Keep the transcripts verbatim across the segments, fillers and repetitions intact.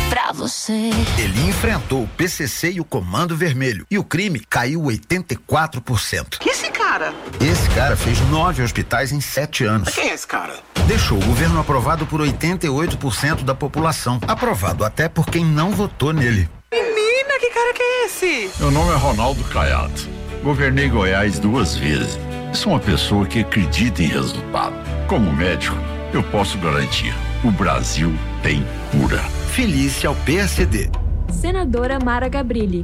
pra você. Ele enfrentou o P C C e o Comando Vermelho e o crime caiu oitenta e quatro por cento. Que esse cara? Esse cara fez nove hospitais em sete anos. Quem é esse cara? Deixou o governo aprovado por oitenta e oito por cento da população. Aprovado até por quem não votou nele. Menina, que cara que é esse? Meu nome é Ronaldo Caiado. Governei Goiás duas vezes. Sou uma pessoa que acredita em resultado. Como médico, eu posso garantir: o Brasil tem cura. Felice ao P S D. Senadora Mara Gabrilli.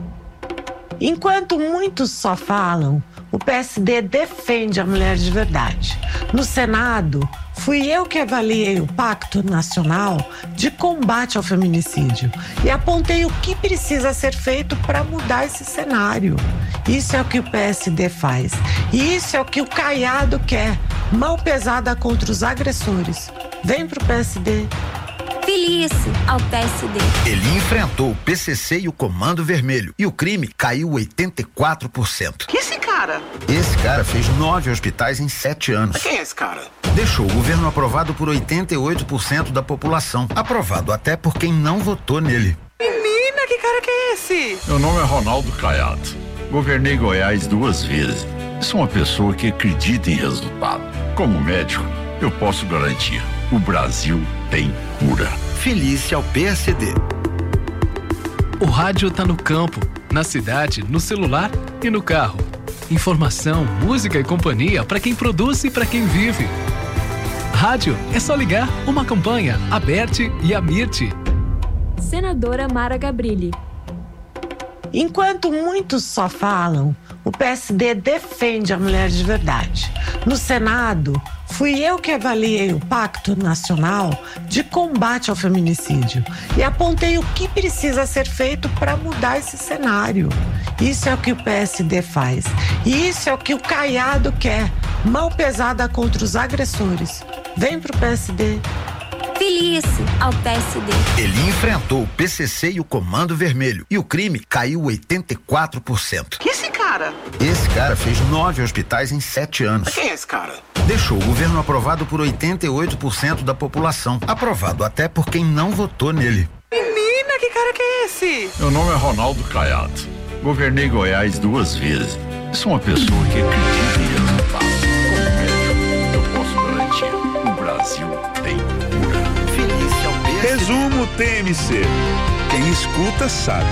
Enquanto muitos só falam, o P S D defende a mulher de verdade. No Senado, fui eu que avaliei o Pacto Nacional de Combate ao Feminicídio e apontei o que precisa ser feito para mudar esse cenário. Isso é o que o P S D faz. E isso é o que o Caiado quer. Mão pesada contra os agressores. Vem pro P S D. Felice ao P S D. Ele enfrentou o P C C e o Comando Vermelho e o crime caiu oitenta e quatro por cento. Que esse cara? Esse cara fez nove hospitais em sete anos. Quem é esse cara? Deixou o governo aprovado por oitenta e oito por cento da população. Aprovado até por quem não votou nele. Menina, que cara que é esse? Meu nome é Ronaldo Caiado. Governei Goiás duas vezes. Sou uma pessoa que acredita em resultado. Como médico, eu posso garantir: o Brasil tem cura. Felice ao P S D. O rádio tá no campo, na cidade, no celular e no carro. Informação, música e companhia para quem produz e para quem vive. Rádio é só ligar uma campanha, a Bert e a Mirte. Senadora Mara Gabrilli. Enquanto muitos só falam, o P S D defende a mulher de verdade. No Senado, fui eu que avaliei o Pacto Nacional de Combate ao Feminicídio e apontei o que precisa ser feito para mudar esse cenário. Isso é o que o P S D faz. E isso é o que o Caiado quer. Mão pesada contra os agressores. Vem pro P S D. Felice ao P S D. Ele enfrentou o P C C e o Comando Vermelho e o crime caiu oitenta e quatro por cento. Que esse cara? Esse cara fez nove hospitais em sete anos. Quem é esse cara? Deixou o governo aprovado por oitenta e oito por cento da população. Aprovado até por quem não votou nele. Menina, que cara que é esse? Meu nome é Ronaldo Caiado. Governei Goiás duas vezes. Sou uma pessoa que acredita em resultado. Como médico, eu posso garantir: o Brasil tem cura. Felice ao P S D. Resumo T M C. Quem escuta sabe.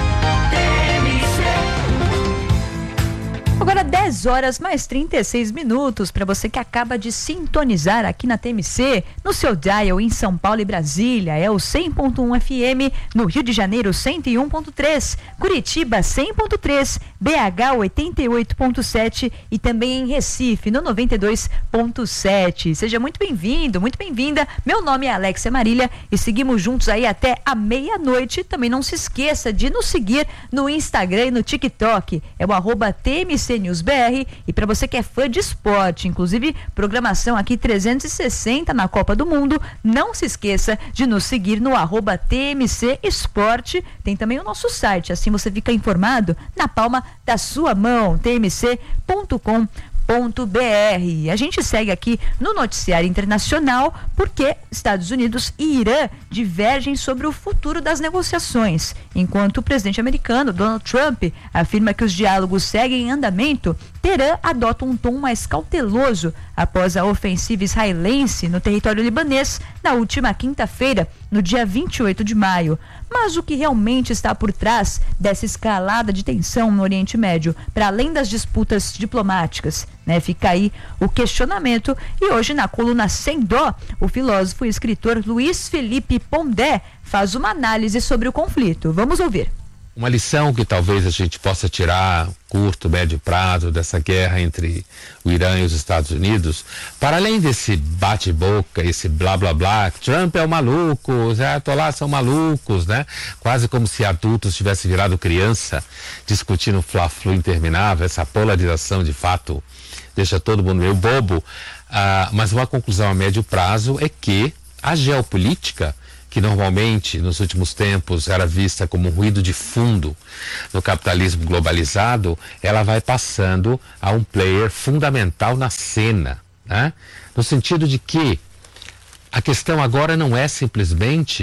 Agora dez horas mais trinta e seis minutos para você que acaba de sintonizar aqui na T M C, no seu dial em São Paulo e Brasília, é o cem ponto um F M, no Rio de Janeiro cento e um ponto três, Curitiba cem ponto três, B H oitenta e oito ponto sete e também em Recife no noventa e dois ponto sete. Seja muito bem-vindo, muito bem-vinda. Meu nome é Alexia Marília e seguimos juntos aí até a meia-noite. Também não se esqueça de nos seguir no Instagram e no TikTok, é o arroba T M C News B R, e para você que é fã de esporte, inclusive programação aqui trezentos e sessenta na Copa do Mundo, não se esqueça de nos seguir no arroba T M C Esporte. Tem também o nosso site, assim você fica informado na palma da sua mão, t m c ponto com ponto b r. A gente segue aqui no noticiário internacional porque Estados Unidos e Irã divergem sobre o futuro das negociações, enquanto o presidente americano Donald Trump afirma que os diálogos seguem em andamento. Teherã adota um tom mais cauteloso após a ofensiva israelense no território libanês na última quinta-feira, no dia vinte e oito de maio. Mas o que realmente está por trás dessa escalada de tensão no Oriente Médio, para além das disputas diplomáticas, né? Fica aí o questionamento. E hoje, na coluna Sem Dó, o filósofo e escritor Luiz Felipe Pondé faz uma análise sobre o conflito. Vamos ouvir. Uma lição que talvez a gente possa tirar curto, médio prazo dessa guerra entre o Irã e os Estados Unidos, para além desse bate-boca, esse blá blá blá, Trump é um maluco, os ayatollahs são malucos, né? Quase como se adultos tivessem virado criança, discutindo fla-flu interminável, essa polarização de fato deixa todo mundo meio bobo. Ah, mas uma conclusão a médio prazo é que a geopolítica, que normalmente nos últimos tempos era vista como um ruído de fundo no capitalismo globalizado, ela vai passando a um player fundamental na cena, né? No sentido de que a questão agora não é simplesmente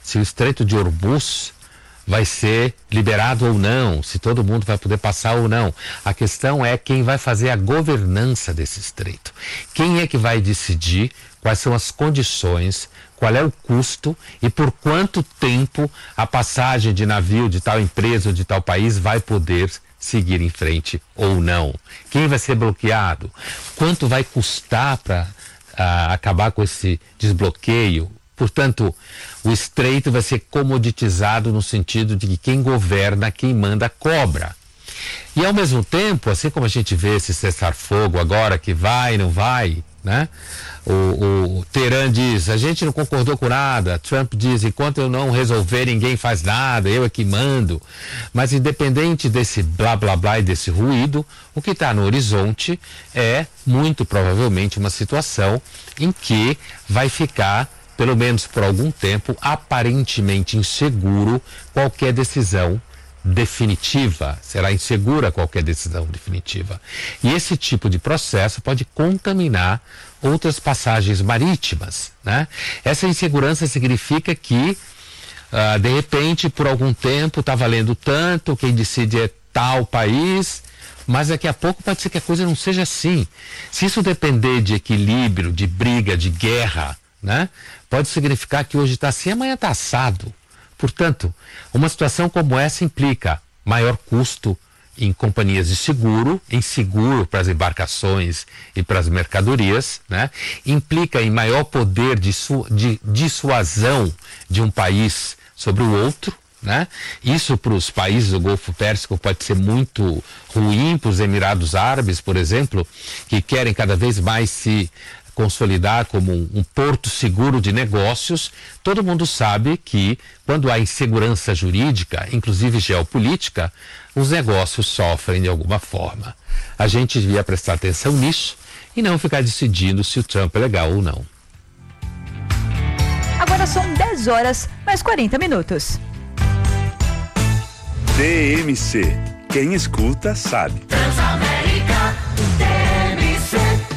se o Estreito de Hormuz vai ser liberado ou não, se todo mundo vai poder passar ou não. A questão é quem vai fazer a governança desse estreito. Quem é que vai decidir quais são as condições, qual é o custo e por quanto tempo a passagem de navio de tal empresa ou de tal país vai poder seguir em frente ou não. Quem vai ser bloqueado? Quanto vai custar para uh, acabar com esse desbloqueio? Portanto, o estreito vai ser comoditizado no sentido de que quem governa, quem manda, cobra. E ao mesmo tempo, assim como a gente vê esse cessar-fogo agora, que vai, não vai, né? O, o Teherã diz, a gente não concordou com nada. Trump diz, enquanto eu não resolver, ninguém faz nada, eu é que mando. Mas independente desse blá blá blá e desse ruído, o que está no horizonte é, muito provavelmente, uma situação em que vai ficar, pelo menos por algum tempo, aparentemente inseguro qualquer decisão definitiva. Será insegura qualquer decisão definitiva. E esse tipo de processo pode contaminar outras passagens marítimas, né? Essa insegurança significa que, uh, de repente, por algum tempo está valendo tanto, quem decide é tal país, mas daqui a pouco pode ser que a coisa não seja assim. Se isso depender de equilíbrio, de briga, de guerra, né? Pode significar que hoje está assim, amanhã está assado. Portanto, uma situação como essa implica maior custo em companhias de seguro, em seguro para as embarcações e para as mercadorias, né? Implica em maior poder de, de dissuasão de um país sobre o outro, né? Isso para os países do Golfo Pérsico pode ser muito ruim, para os Emirados Árabes, por exemplo, que querem cada vez mais se consolidar como um, um porto seguro de negócios. Todo mundo sabe que quando há insegurança jurídica, inclusive geopolítica, os negócios sofrem de alguma forma. A gente devia prestar atenção nisso e não ficar decidindo se o Trump é legal ou não. Agora são dez horas mais quarenta minutos. T M C. Quem escuta sabe. Transamérica T M C.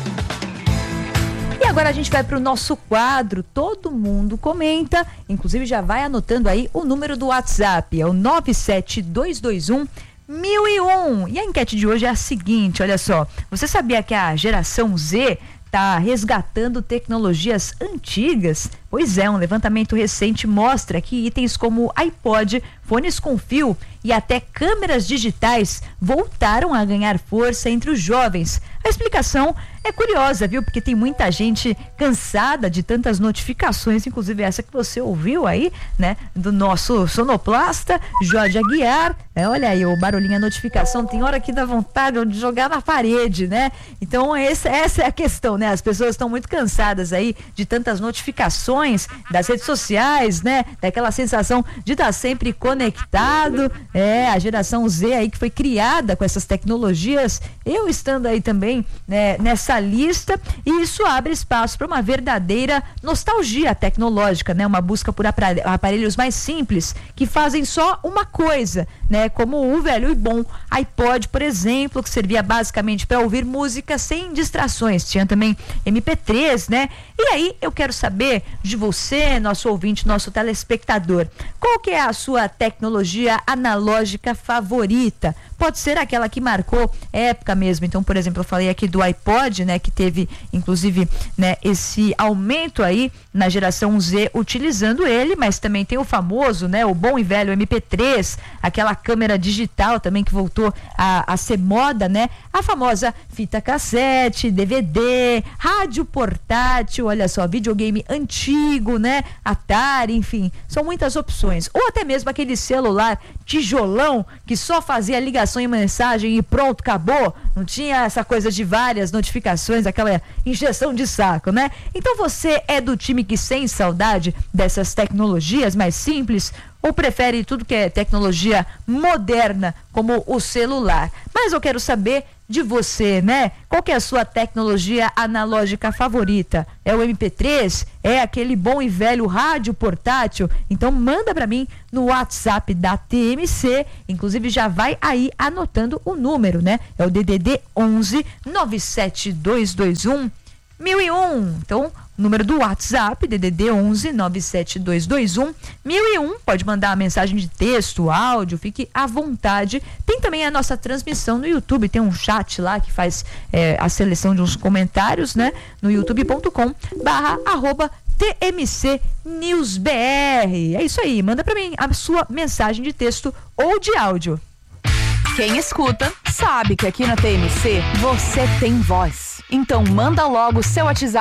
E agora a gente vai para o nosso quadro Todo Mundo Comenta. Inclusive já vai anotando aí o número do WhatsApp. É o nove sete dois dois um mil e um. E a enquete de hoje é a seguinte, olha só. Você sabia que a geração Z está resgatando tecnologias antigas? Pois é, um levantamento recente mostra que itens como iPod, fones com fio e até câmeras digitais voltaram a ganhar força entre os jovens. A explicação é curiosa, viu? Porque tem muita gente cansada de tantas notificações, inclusive essa que você ouviu aí, né? Do nosso sonoplasta, Jorge Aguiar. É, olha aí, o barulhinho, a notificação, tem hora que dá vontade de jogar na parede, né? Então essa, essa é a questão, né? As pessoas estão muito cansadas aí de tantas notificações das redes sociais, né? Daquela sensação de estar sempre conectado. É, a geração Z aí que foi criada com essas tecnologias, eu estando aí também, né, nessa lista, e isso abre espaço para uma verdadeira nostalgia tecnológica, né? Uma busca por aparelhos mais simples que fazem só uma coisa, né? Como o velho e bom iPod, por exemplo, que servia basicamente para ouvir música sem distrações. Tinha também M P três, né? E aí eu quero saber de você, nosso ouvinte, nosso telespectador, qual que é a sua tecnologia analógica favorita? Pode ser aquela que marcou época mesmo. Então, por exemplo, eu falei aqui do iPod, né, que teve inclusive, né, esse aumento aí na geração Z utilizando ele, mas também tem o famoso, né, o bom e velho M P três, aquela câmera digital também que voltou a, a ser moda, né? A famosa fita cassete, D V D, rádio portátil, olha só, videogame antigo, né? Atari, enfim, são muitas opções. Ou até mesmo aquele celular tijolão que só fazia ligação e mensagem e pronto, acabou. Não tinha essa coisa de várias notificações, aquela injeção de saco, né? Então você é do time que sente saudade dessas tecnologias mais simples ou prefere tudo que é tecnologia moderna, como o celular? Mas eu quero saber de você, né? Qual que é a sua tecnologia analógica favorita? É o M P três? É aquele bom e velho rádio portátil? Então manda pra mim no WhatsApp da T M C, inclusive já vai aí anotando o número, né? É o D D D onze nove sete dois dois um mil e um. Então, número do WhatsApp, D D D onze nove sete dois dois um mil e um. Pode mandar a mensagem de texto, áudio, fique à vontade. Tem também a nossa transmissão no YouTube, tem um chat lá que faz é, a seleção de uns comentários, né? No youtube ponto com barra arroba T M C News B R. É isso aí, manda pra mim a sua mensagem de texto ou de áudio. Quem escuta sabe que aqui na T M C você tem voz. Então manda logo o seu WhatsApp